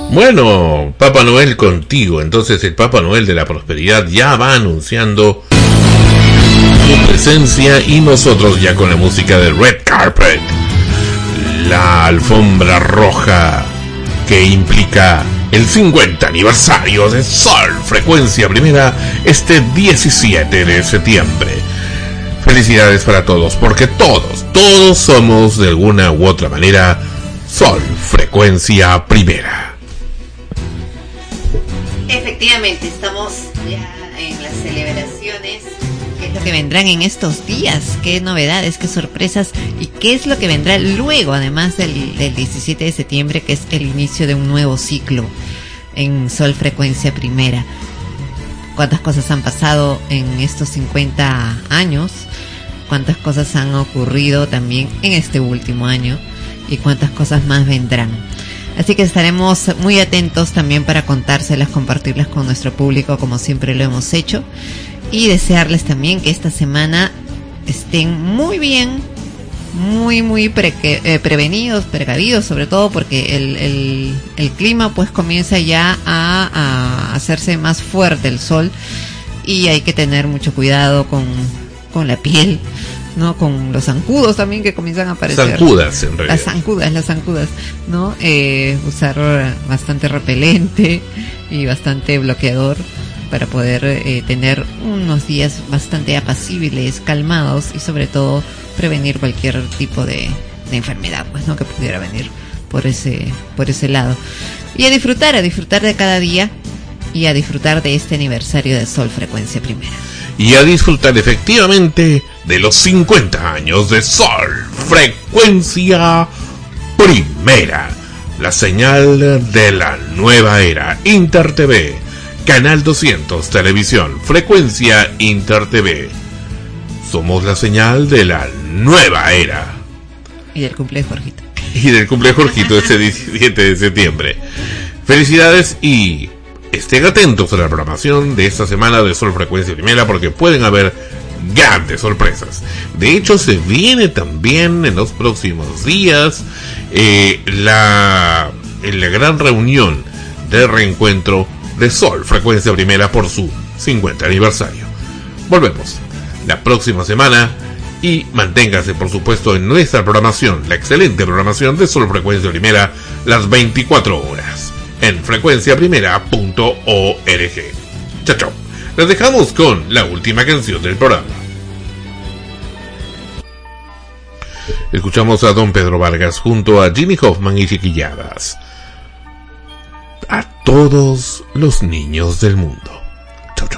Bueno, Papá Noel contigo. Entonces el Papá Noel de la Prosperidad ya va anunciando su presencia y nosotros ya con la música de Red Carpet, la alfombra roja que implica el 50 aniversario de Sol Frecuencia Primera este 17 de septiembre. Felicidades para todos, porque todos somos de alguna u otra manera Sol Frecuencia Primera. Efectivamente, estamos ya en las celebraciones. ¿Qué es lo que vendrán en estos días? ¿Qué novedades, qué sorpresas? ¿Y qué es lo que vendrá luego, además del 17 de septiembre, que es el inicio de un nuevo ciclo en Sol Frecuencia Primera? ¿Cuántas cosas han pasado en estos 50 años? ¿Cuántas cosas han ocurrido también en este último año? ¿Y cuántas cosas más vendrán? Así que estaremos muy atentos también para contárselas, compartirlas con nuestro público como siempre lo hemos hecho, y desearles también que esta semana estén muy bien, muy prevenidos, precavidos, sobre todo porque el clima pues comienza ya a hacerse más fuerte, el sol, y hay que tener mucho cuidado con la piel, ¿no? Con los zancudos también que comienzan a aparecer. Zancudas, en realidad. Las zancudas, ¿no? Usar bastante repelente y bastante bloqueador para poder tener unos días bastante apacibles, calmados, y sobre todo prevenir cualquier tipo de enfermedad, pues, ¿no? Que pudiera venir por ese lado. Y a disfrutar de cada día y a disfrutar de este aniversario de Sol Frecuencia Primera. Y a disfrutar efectivamente de los 50 años de Sol Frecuencia Primera, la señal de la nueva era. Inter TV, Canal 200 Televisión, Frecuencia Inter TV. Somos la señal de la nueva era. Y del cumple de Jorgito. Y del cumple de Jorgito este 17 de septiembre. Felicidades y estén atentos a la programación de esta semana de Sol Frecuencia Primera, porque pueden haber grandes sorpresas. De hecho, se viene también en los próximos días la gran reunión de reencuentro de Sol Frecuencia Primera por su 50 aniversario. Volvemos la próxima semana y manténgase, por supuesto, en nuestra programación, la excelente programación de Sol Frecuencia Primera, las 24 horas. En frecuenciaprimera.org. Chao, chao. Les dejamos con la última canción del programa. Escuchamos a Don Pedro Vargas junto a Jimmy Hoffman y Chiquilladas. A todos los niños del mundo.